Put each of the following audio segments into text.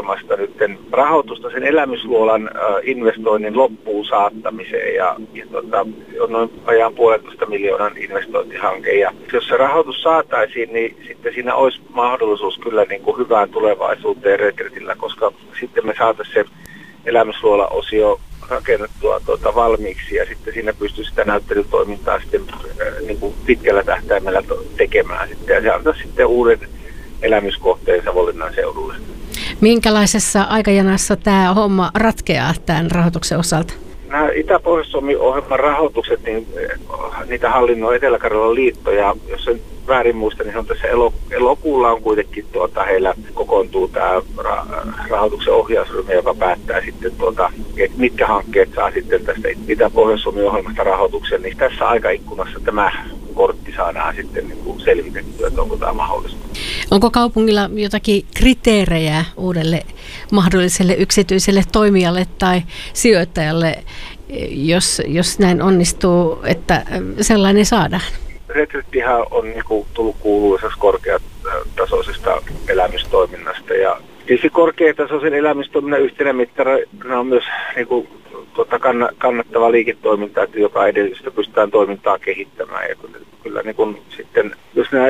hakemasta nyt rahoitusta sen elämysluolan investoinnin loppuun saattamiseen ja on noin vajaan 1,5 miljoonan investointihanke. Ja jos se rahoitus saataisiin, niin sitten siinä olisi mahdollisuus kyllä niin kuin hyvään tulevaisuuteen retretillä, koska sitten me saataisiin se elämysluola-osio rakennettua valmiiksi ja sitten siinä pystyy sitä näyttelytoimintaa sitten niin kuin pitkällä tähtäimellä tekemään sitten ja se antaa sitten uuden elämyskohteen Savonlinnan seudulle. Minkälaisessa aikajanassa tämä homma ratkeaa tämän rahoituksen osalta? Nämä Itä-Pohjois-Suomi-ohjelman rahoitukset, niin niitä hallinnoi Etelä-Karjalan liitto ja jos en väärin muista, niin se on tässä elokuulla on kuitenkin heillä kokoontuu tämä rahoituksen ohjausryhmä, joka päättää sitten mitkä hankkeet saa sitten tästä Itä-Pohjois-Suomi-ohjelmasta rahoituksen, niin tässä aikaikkunassa tämä kortti saadaan sitten niin kuin selvitettyä, että onko tämä mahdollista. Onko kaupungilla jotakin kriteerejä uudelle mahdolliselle yksityiselle toimijalle tai sijoittajalle, jos näin onnistuu, että sellainen saadaan? Retrettihän on niin kuin tullut kuuluisaksi korkeatasoisesta elämystoiminnasta ja tietysti korkeatasoisen elämystoiminnan yhtenä mittarina on myös niin kuin, kannattava liiketoiminta, että joka edellytystä pystytään toimintaa kehittämään. Ja kyllä niin kun sitten, jos nämä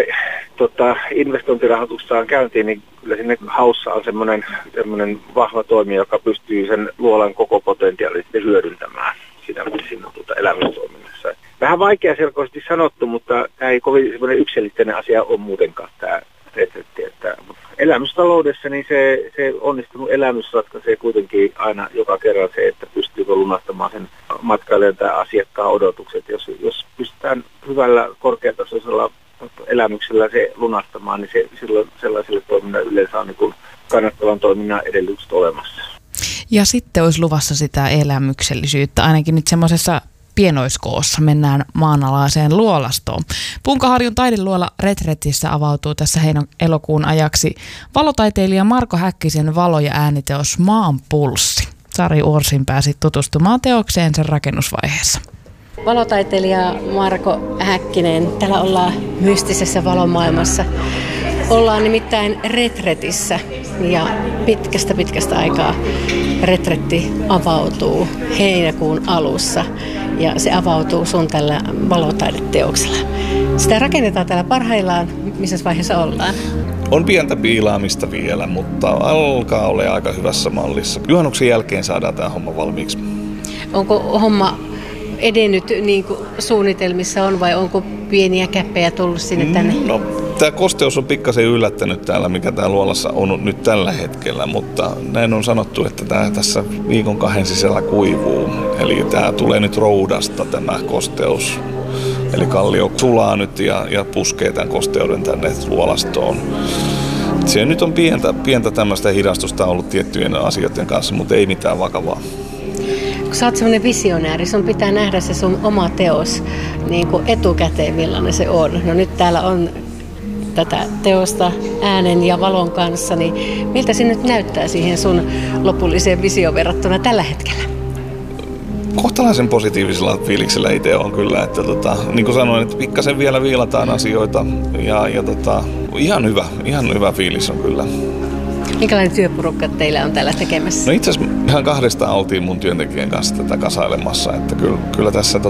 investointirahoitus saa käyntiin, niin kyllä sinne haussa on semmoinen vahva toimija, joka pystyy sen luolan koko potentiaalin hyödyntämään siinä elämystoiminnassa. Vähän vaikeaselkoisesti sanottu, mutta tämä ei kovin semmoinen yksiselitteinen asia ole muutenkaan tämä retretti. Elämystaloudessa niin se onnistunut elämys ratkaisee kuitenkin aina joka kerran se, että pystyykö lunastamaan sen matkailijan tai asiakkaan odotukset. Jos pystytään hyvällä korkeatasoisella elämyksellä se lunastamaan, niin se silloin sellaiselle toiminnalle yleensä on niin kuin kannattavan toiminnan edellytykset olemassa. Ja sitten olisi luvassa sitä elämyksellisyyttä, ainakin nyt semmoisessa pienoiskoossa mennään maanalaiseen luolastoon. Punkaharjun taideluola Retretissä avautuu tässä elokuun ajaksi valotaiteilija Marko Häkkisen valo- ja ääniteos Maan pulssi. Sari Uorsin pääsi tutustumaan teokseen sen rakennusvaiheessa. Valotaiteilija Marko Häkkinen, täällä ollaan mystisessä valomaailmassa. Ollaan nimittäin Retretissä ja pitkästä aikaa Retretti avautuu heinäkuun alussa ja se avautuu sun tällä valotaideteoksella. Sitä rakennetaan täällä parhaillaan. Missä vaiheessa ollaan? On pientä piilaamista vielä, mutta alkaa olla aika hyvässä mallissa. Juhannuksen jälkeen saadaan tämä homma valmiiksi. Onko homma edennyt niin kuin suunnitelmissa on vai onko pieniä käppejä tullut sinne tänne? No, tämä kosteus on pikkasen yllättänyt täällä, mikä täällä luolassa on nyt tällä hetkellä, mutta näin on sanottu, että tämä tässä viikon 2 sisällä kuivuu. Eli tämä tulee nyt roudasta tämä kosteus. Eli kallio sulaa nyt ja puskee tämän kosteuden tänne luolastoon. Se nyt on pientä tämmöistä hidastusta ollut tiettyjen asioiden kanssa, mutta ei mitään vakavaa. Kun sä oot semmoinen visionääri, sun pitää nähdä se sun oma teos niin kuin etukäteen, millainen se on. No nyt täällä on tätä teosta äänen ja valon kanssa, niin miltä se nyt näyttää siihen sun lopulliseen visioon verrattuna tällä hetkellä? Kohtalaisen positiivisella fiiliksellä itse on kyllä, että niin kuin sanoin, että pikkasen vielä viilataan asioita ja ihan hyvä fiilis on kyllä. Minkälainen työporukka teillä on täällä tekemässä? No itse asiassa ihan 2 oltiin mun työntekijän kanssa tätä kasailemassa, että kyllä tässä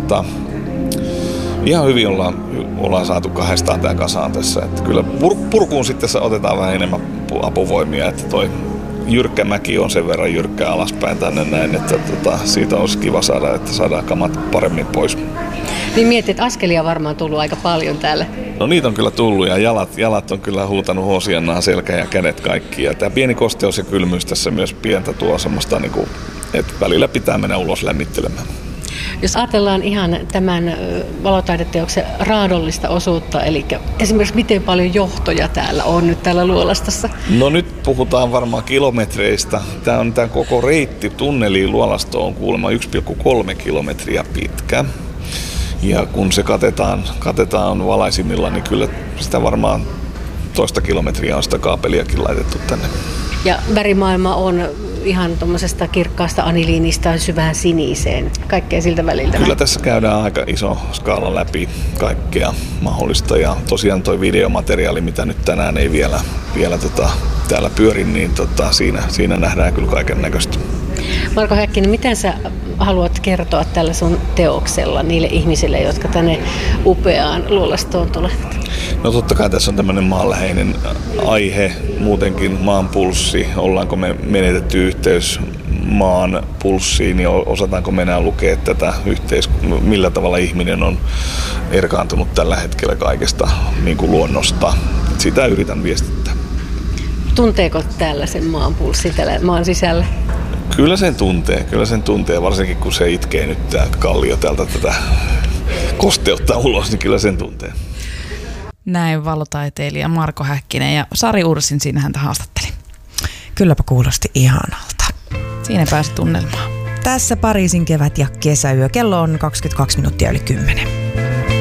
ihan hyvin ollaan saatu 2 tämä kasaan tässä, että kyllä purkuun sitten otetaan vähän enemmän apuvoimia, että toi jyrkkä mäki on sen verran jyrkkää alaspäin tänne näin, että siitä olisi kiva saada, että saadaan kamat paremmin pois. Niin mietit, että askelia varmaan tullut aika paljon täällä. No niitä on kyllä tullut ja jalat on kyllä huutanut hoosiannaan, selkä ja kädet kaikki. Ja tämä pieni kosteus ja kylmyys tässä myös pientä tuo semmoista, että välillä pitää mennä ulos lämmittelemään. Jos ajatellaan ihan tämän valotaideteoksen raadollista osuutta, eli esimerkiksi miten paljon johtoja täällä on nyt täällä luolastossa? No nyt puhutaan varmaan kilometreistä. Tämä koko reitti tunneliin luolastoon on kuulemma 1,3 kilometriä pitkä. Ja kun se katetaan valaisimilla, niin kyllä sitä varmaan 1 kilometriä on sitä kaapeliakin laitettu tänne. Ja värimaailma on ihan tuommoisesta kirkkaasta aniliinista syvään siniseen, kaikkea siltä väliltä. Kyllä tässä käydään aika iso skaala läpi kaikkea mahdollista ja tosiaan toi videomateriaali, mitä nyt tänään ei vielä täällä pyörin, niin siinä nähdään kyllä kaiken näköistä. Marko Häkkinen, miten sä haluat kertoa tällä sun teoksella niille ihmisille, jotka tänne upeaan luolastoon tulevat? No totta kai tässä on tämmöinen maanläheinen aihe, muutenkin maan pulssi, ollaanko me menetetty yhteys maan pulssiin, niin osataanko me enää lukea tätä millä tavalla ihminen on erkaantunut tällä hetkellä kaikesta niin kuin luonnosta. Sitä yritän viestittää. Tunteeko täällä sen maan pulssi täällä maan sisällä? Kyllä sen tuntee, varsinkin kun se itkee nyt tää kallio täältä tätä kosteutta ulos, niin kyllä sen tuntee. Näin valotaiteilija Marko Häkkinen ja Sari Ursin siinä häntä haastatteli. Kylläpä kuulosti ihanalta. Siinä pääsi tunnelmaan. Tässä Pariisin kevät- ja kesäyö. Kello on 22 minuuttia yli 10.